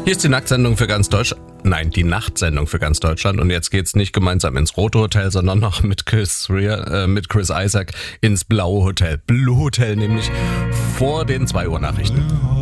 Hier ist die Nacktsendung für ganz Deutschland. Nein, die Nachtsendung für ganz Deutschland. Und jetzt geht's nicht gemeinsam ins Rote Hotel, sondern noch mit Chris Isaac ins Blaue Hotel. Blue Hotel nämlich vor den 2 Uhr Nachrichten.